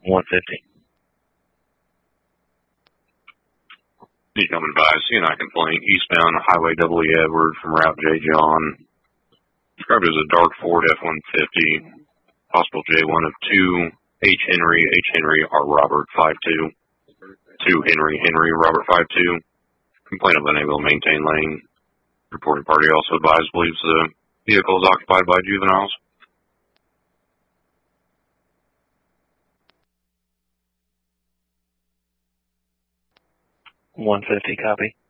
150. Become advised, CNI complaint, eastbound Highway E. Edward from Route J. John. Described as a dark Ford F-150. Possible J1 of 2 H. Henry, R. Robert, 5'2". 2 Henry, Robert, 5'2". Complaint of unable to maintain lane. Reported party also advised believes the vehicle is occupied by juveniles. 150, copy.